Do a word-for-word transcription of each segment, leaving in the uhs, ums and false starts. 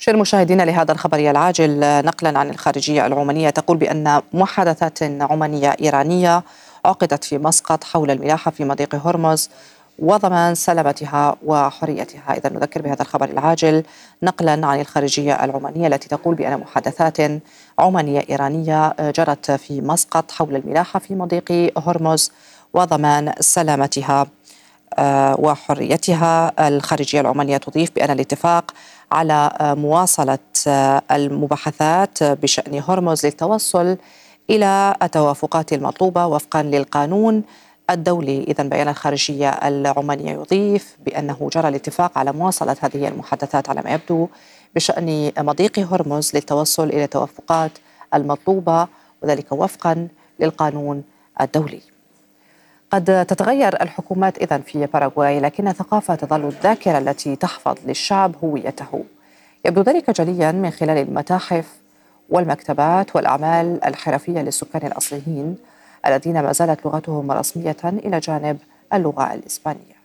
شير مشاهدينا لهذا الخبر العاجل نقلا عن الخارجية العمانية تقول بأن محادثات عمانية إيرانية عقدت في مسقط حول الملاحة في مضيق هرمز وضمان سلامتها وحريتها. إذا نذكر بهذا الخبر العاجل نقلا عن الخارجية العمانية التي تقول بأن محادثات عمانية إيرانية جرت في مسقط حول الملاحة في مضيق هرمز وضمان سلامتها وحريتها. الخارجية العمانية تضيف بأن الاتفاق على مواصلة المباحثات بشأن هرمز للتوصل إلى التوافقات المطلوبة وفقا للقانون الدولي. إذا بيان الخارجية العمانية يضيف بأنه جرى الاتفاق على مواصلة هذه المحادثات على ما يبدو بشأن مضيق هرمز للتوصل إلى التوافقات المطلوبة وذلك وفقا للقانون الدولي. قد تتغير الحكومات إذن في باراغواي، لكن ثقافة تظل الذاكرة التي تحفظ للشعب هويته. يبدو ذلك جليا من خلال المتاحف والمكتبات والأعمال الحرفية للسكان الأصليين الذين ما زالت لغتهم رسمية إلى جانب اللغة الإسبانية.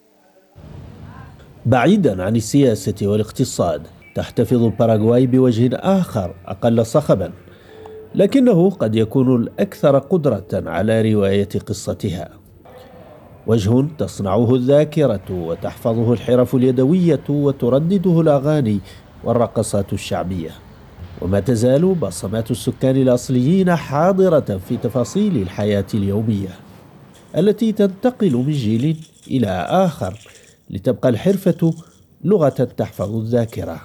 بعيدا عن السياسة والاقتصاد، تحتفظ باراغواي بوجه آخر أقل صخبا، لكنه قد يكون الأكثر قدرة على رواية قصتها. وجه تصنعه الذاكرة وتحفظه الحرف اليدوية وتردده الأغاني والرقصات الشعبية، وما تزال بصمات السكان الأصليين حاضرة في تفاصيل الحياة اليومية التي تنتقل من جيل إلى آخر لتبقى الحرفة لغة تحفظ الذاكرة.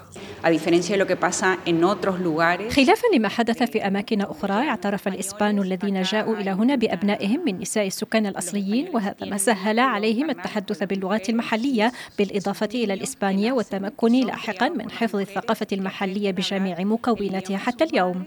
خلافا لما حدث في أماكن أخرى، اعترف الإسبان الذين جاءوا إلى هنا بأبنائهم من نساء السكان الأصليين، وهذا ما سهل عليهم التحدث باللغات المحلية بالإضافة إلى الإسبانية والتمكن لاحقا من حفظ الثقافة المحلية بجميع مكوناتها حتى اليوم.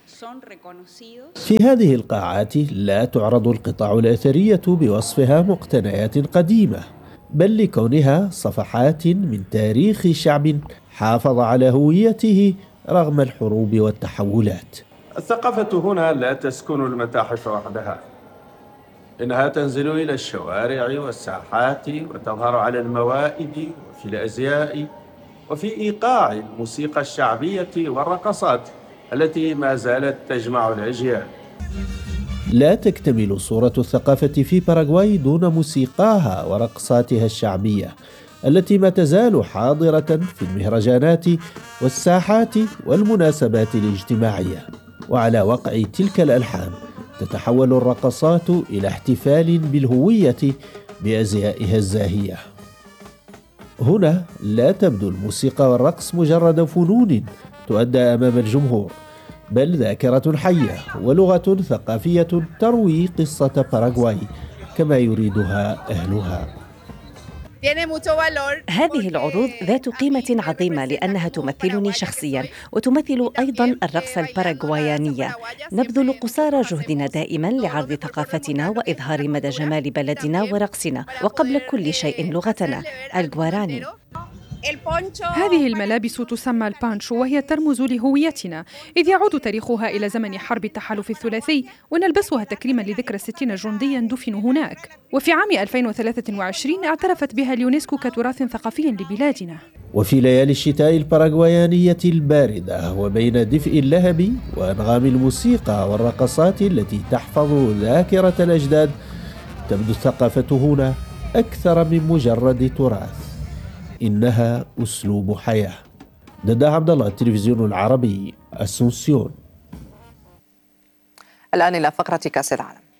في هذه القاعات لا تعرض القطع الأثرية بوصفها مقتنيات قديمة، بل لكونها صفحات من تاريخ شعب حافظ على هويته رغم الحروب والتحولات. الثقافة هنا لا تسكن المتاحف وحدها، إنها تنزل إلى الشوارع والساحات وتظهر على الموائد وفي الأزياء وفي إيقاع الموسيقى الشعبية والرقصات التي ما زالت تجمع الأجيال. لا تكتمل صورة الثقافة في باراغواي دون موسيقاها ورقصاتها الشعبية التي ما تزال حاضرة في المهرجانات والساحات والمناسبات الاجتماعية. وعلى وقع تلك الألحان تتحول الرقصات إلى احتفال بالهوية بأزيائها الزاهية. هنا لا تبدو الموسيقى والرقص مجرد فنون تؤدى أمام الجمهور، بل ذاكرة حية ولغة ثقافية تروي قصة باراغواي كما يريدها أهلها. هذه العروض ذات قيمة عظيمة لأنها تمثلني شخصياً وتمثل أيضاً الرقص الباراغوايانية. نبذل قصارى جهدنا دائماً لعرض ثقافتنا وإظهار مدى جمال بلدنا ورقصنا، وقبل كل شيء لغتنا الغواراني. هذه الملابس تسمى البانشو، وهي ترمز لهويتنا، إذ يعود تاريخها إلى زمن حرب التحالف الثلاثي، ونلبسها تكريما لذكرى ستين جنديا دفنوا هناك. وفي عام ألفين وثلاثة وعشرين اعترفت بها اليونسكو كتراث ثقافي لبلادنا. وفي ليالي الشتاء الباراغوايانية الباردة وبين دفء اللهب وأنغام الموسيقى والرقصات التي تحفظ ذاكرة الأجداد، تبدو الثقافة هنا أكثر من مجرد تراث، إنها أسلوب حياة. دادا عبد الله، التلفزيون العربي، أسونسيون. الآن إلى فقرة كأس العالم.